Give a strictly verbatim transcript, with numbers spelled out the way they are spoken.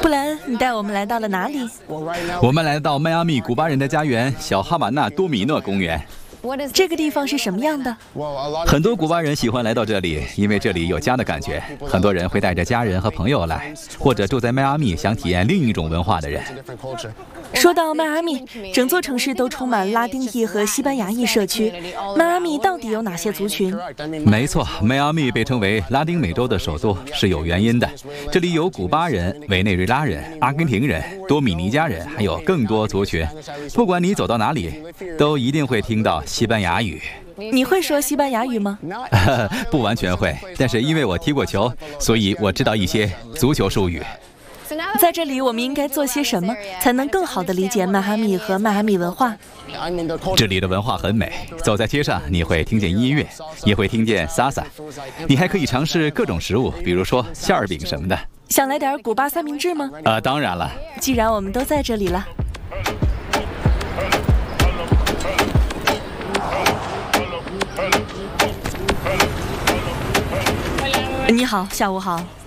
布莱恩，你带我们来到了哪里？ 我们来到迈阿密古巴人的家园小哈瓦那多米诺公园。 这个地方是什么样的？ 很多古巴人喜欢来到这里，因为这里有家的感觉。很多人会带着家人和朋友来，或者住在迈阿密想体验另一种文化的人。 说到迈阿密，整座城市都充满拉丁裔和西班牙裔社区。迈阿密到底有哪些族群？ 没错，迈阿密被称为拉丁美洲的首都是有原因的。这里有古巴人、委内瑞拉人、阿根廷人、多米尼加人，还有更多族群。不管你走到哪里，都一定会听到西班牙语。 你会说西班牙语吗？ 不完全会，但是因为我踢过球，所以我知道一些足球术语。 在这里，我们应该做些什么，才能更好地理解迈阿密和迈阿密文化？ 这里的文化很美，走在街上你会听见音乐，也会听见萨萨。你还可以尝试各种食物，比如说馅儿饼什么的。 想来点古巴三明治吗？ 呃，当然了。 既然我们都在这里了。你好，下午好。